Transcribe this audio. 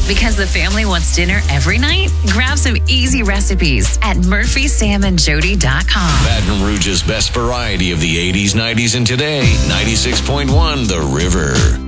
Because the family wants dinner every night? Grab some easy recipes at murphysamandjody.com. Baton Rouge's best variety of the 80s, 90s, and today. 96.1 The River.